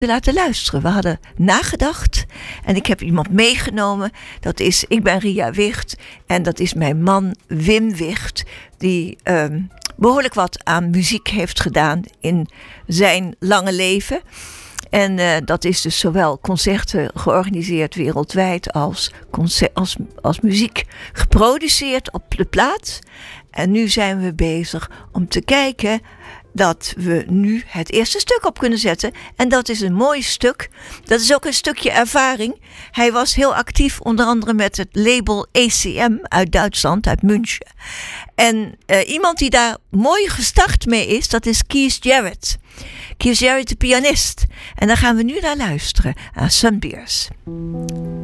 laten luisteren. We hadden nagedacht en ik heb iemand meegenomen. Ik ben Ria Wicht en dat is mijn man Wim Wicht, die behoorlijk wat aan muziek heeft gedaan in zijn lange leven. En dat is dus zowel concerten georganiseerd wereldwijd als muziek geproduceerd op de plaats. En nu zijn we bezig om te kijken dat we nu het eerste stuk op kunnen zetten. En dat is een mooi stuk. Dat is ook een stukje ervaring. Hij was heel actief onder andere met het label ACM uit Duitsland, uit München. En iemand die daar mooi gestart mee is, dat is Keith Jarrett. Keith Jarrett, de pianist. En daar gaan we nu naar luisteren, aan Sunbeers.